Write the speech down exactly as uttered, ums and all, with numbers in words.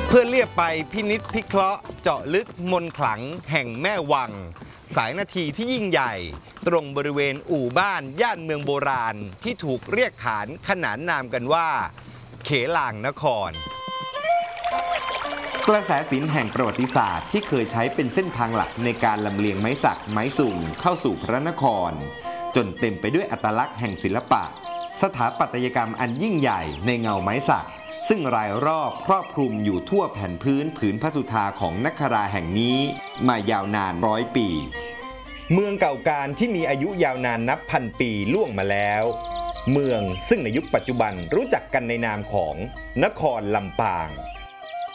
เพื่อเลียบไปพินิจพิเคราะห์เจาะลึกมนต์ขลังแห่งแม่วังสายนาทีที่ยิ่งใหญ่ตรงบริเวณอู่บ้านย่านเมืองโบราณที่ถูกเรียกขานขนานนามกันว่าเขลางนครกระแสศิลป์แห่งประวัติศาสตร์ที่เคยใช้เป็นเส้นทางหลักในการลำเลียงไม้สักไม้สุ่มเข้าสู่พระนครจนเต็มไปด้วยอัตลักษณ์แห่งศิลปะสถาปัตยกรรมอันยิ่งใหญ่ในเงาไม้สักซึ่งรายรอบครอบคลุมอยู่ทั่วแผ่นพื้นผืนพระสุธาของนคราแห่งนี้มายาวนานร้อยปีเมืองเก่าการที่มีอายุยาวนานนับพันปีล่วงมาแล้วเมืองซึ่งในยุคปัจจุบันรู้จักกันในนามของนครลำปาง